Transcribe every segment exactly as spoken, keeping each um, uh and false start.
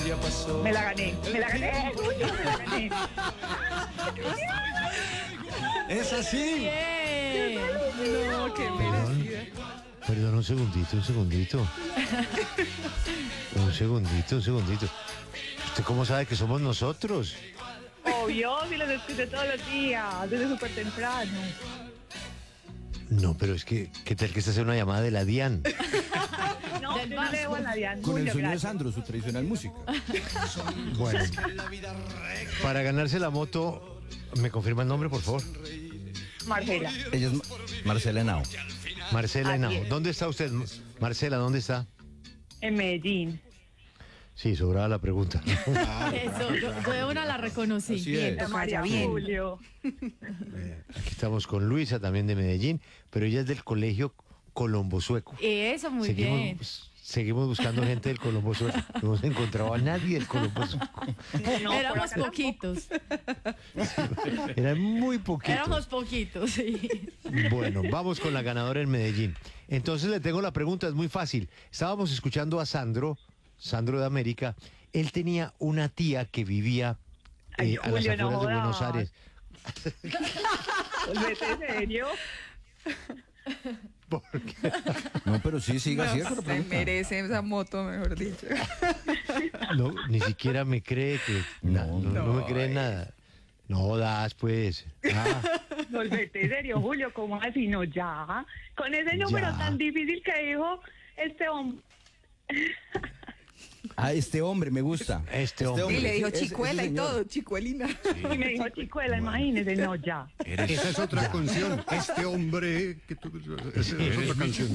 ya pasó. Me la gané, me la gané, Julio, me la gané. Es así. Bien. No, qué merecida. Perdón, un segundito, un segundito. Un segundito, un segundito. ¿Usted cómo sabe que somos nosotros? Obvio, si los escucho todos los días, desde súper temprano. No, pero es que, ¿qué tal que esta sea una llamada de la DIAN? No, Del yo no le debo a la Diana. Con el Julio, sueño de gracias. Sandro, su tradicional música. Bueno, para ganarse la moto, ¿me confirma el nombre, por favor? Marcela, Ella es Ma- Marcela Henao. Marcela Así Henao. es. ¿Dónde está usted? Marcela, ¿dónde está? en Medellín. Sí, sobraba la pregunta. Eso, yo, yo de una la reconocí. Así Bien, es. La tocaya, María bien. Julio. Aquí estamos con Luisa, también de Medellín, pero ella es del colegio Colombo Sueco. Eso, muy seguimos, bien. pues, seguimos buscando gente del Colombo Sueco. No hemos encontrado a nadie del Colombo Sueco. No, Éramos por acá poquitos. Eran muy poquitos. Éramos poquitos, sí. Bueno, vamos con la ganadora en Medellín. Entonces le tengo la pregunta, es muy fácil. Estábamos escuchando a Sandro, Sandro de América. Él tenía una tía que vivía Ay, eh, a las Julio, no afueras de Buenos jodas. Aires. Volvete en serio. Porque, No, pero sí, siga, No, siga con la se pregunta. merece esa moto, mejor dicho. no, ni siquiera me cree que... na- No, no, no, no, me cree ay. nada. No das, pues. Ah, Volvete en serio, Julio, ¿cómo así? No, ya. Con ese número Ya. tan difícil que dijo este hombre. Ah, este hombre me gusta. Este hombre. Y le dijo ese- ese chicuela y señor. todo, chicuelina. Y me dijo, chicuela, imagínese, no, ya. Esa es otra canción. Este hombre que tú... Esa es otra canción.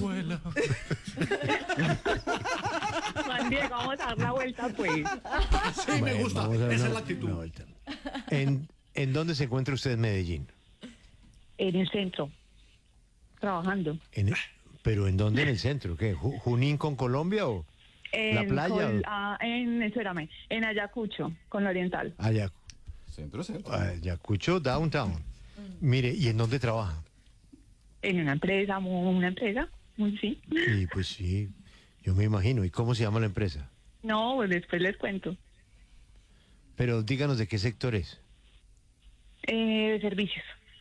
Juan Diego, vamos a dar la vuelta, pues. Sí, me Bueno, gusta. vamos a dar Esa una- es la actitud. una vuelta. ¿En, ¿En dónde se encuentra usted en Medellín? En el centro, trabajando. En- ¿Pero en dónde? ¿En el centro? ¿Qué? Ju- ¿Junín con Colombia o la En playa? Col- o- ah, en, espérame, en Ayacucho, con la Oriental. Ayac- Centro, centro. Ayacucho, downtown. Mire, ¿y en dónde trabaja? En una empresa, mu- una empresa, muy sí. Y pues sí, yo me imagino. ¿Y cómo se llama la empresa? No, pues después les cuento. Pero díganos de qué sector es. Eh, de servicios.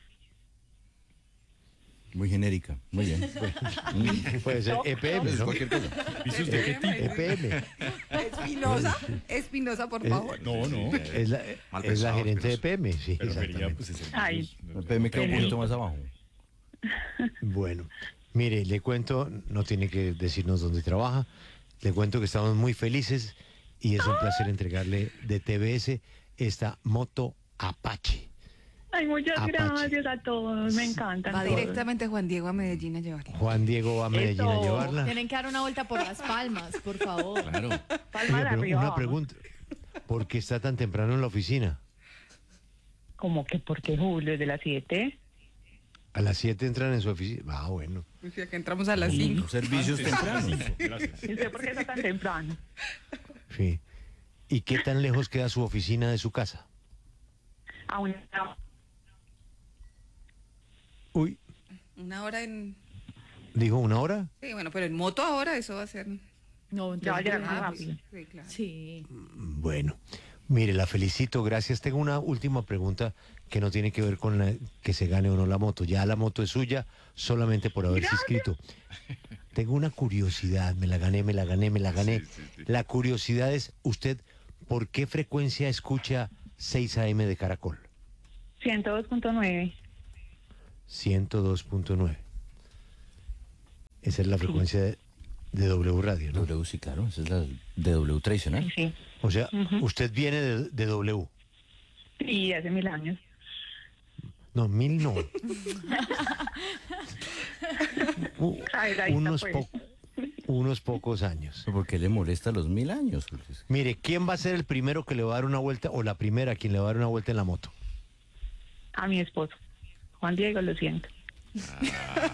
Muy genérica. Muy bien. Puede ser E P M, Es ¿no? cualquier cosa. E P M. Espinosa, Espinosa, por Eh, favor. No, no. Es la, Mal es la pensado, gerente pero- de E P M, sí, Pero vería, exactamente. pues, ese- Ay. El P M queda un poquito más abajo. Bueno, mire, le cuento, no tiene que decirnos dónde trabaja, le cuento que estamos muy felices y es un placer entregarle de T V S esta moto Apache. Ay, muchas Apache. gracias a todos, me encantan. Va todos. directamente Juan Diego a Medellín a llevarla. Juan Diego va a Medellín a Eso. llevarla. Tienen que dar una vuelta por las palmas, por favor. Claro. Palma Oiga, de pero arriba, una vamos. pregunta, ¿por qué está tan temprano en la oficina? ¿Cómo que por qué Julio es de las siete? A las siete entran en su oficina. Ah, bueno. Pues ya que entramos a las cinco. Servicios tempranos. Gracias. ¿Y usted por qué está tan temprano? Sí. ¿Y qué tan lejos queda su oficina de su casa? A una... Uy, Una hora en... ¿dijo una hora? Sí, bueno, pero en moto ahora eso va a ser... No, Ya va a entonces, llegar más ah, rápido. Sí, claro. Sí. Bueno, mire, la felicito, gracias. Tengo una última pregunta que no tiene que ver con la, que se gane o no la moto. Ya la moto es suya solamente por haberse inscrito. Tengo una curiosidad, me la gané, me la gané, me la gané. Sí, sí, sí. La curiosidad es, usted, ¿por qué frecuencia escucha seis A M de Caracol? ciento dos punto nueve. ciento dos punto nueve. Esa es la frecuencia de, de W Radio, ¿no? W, sí, claro. Esa es la de W tradicional. Sí, O sea, Ujú. usted viene de, de W. sí, hace mil años. No, mil no. U- Cargadita, unos, pues. po- unos pocos años. ¿Por qué le molesta los mil años? Mire, ¿quién va a ser el primero que le va a dar una vuelta, o la primera quien le va a dar una vuelta en la moto? A mi esposo. Juan Diego, lo siento.